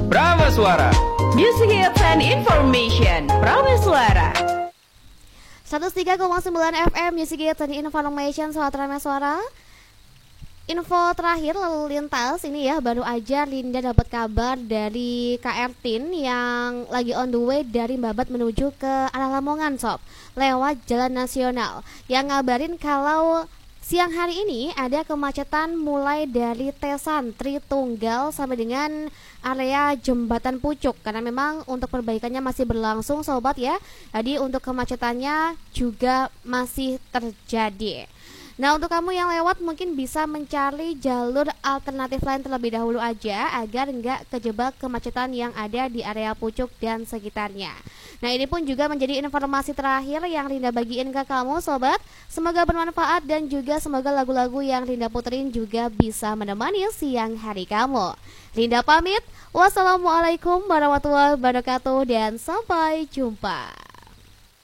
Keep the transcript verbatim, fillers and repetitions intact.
Prameswara. Music Hits and Information. Prameswara. seratus tiga koma sembilan F M Music Hits and Information. Sobat Prameswara, info terakhir lalu lintas ini ya, baru aja Linda dapat kabar dari K R Tin yang lagi on the way dari Babat menuju ke arah Lamongan sob, lewat jalan nasional, yang ngabarin kalau siang hari ini ada kemacetan mulai dari Tesan Tritunggal sampai dengan area Jembatan Pucuk, karena memang untuk perbaikannya masih berlangsung sobat ya. Jadi untuk kemacetannya juga masih terjadi. Nah, untuk kamu yang lewat mungkin bisa mencari jalur alternatif lain terlebih dahulu aja agar nggak kejebak kemacetan yang ada di area Pucuk dan sekitarnya. Nah, ini pun juga menjadi informasi terakhir yang Linda bagiin ke kamu sobat. Semoga bermanfaat dan juga semoga lagu-lagu yang Linda puterin juga bisa menemani siang hari kamu. Linda pamit. Wassalamualaikum warahmatullahi wabarakatuh dan sampai jumpa.